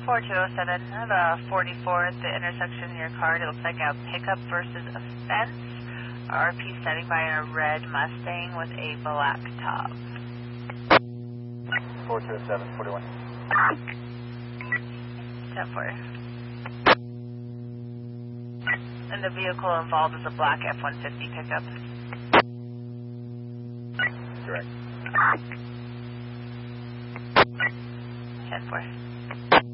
4207, I have a 44 at the intersection of your car. It looks like a pickup versus a fence. RP standing by in a red Mustang with a black top. 4207, 41. 10-4. And the vehicle involved is a black F-150 pickup. Correct. 10-4.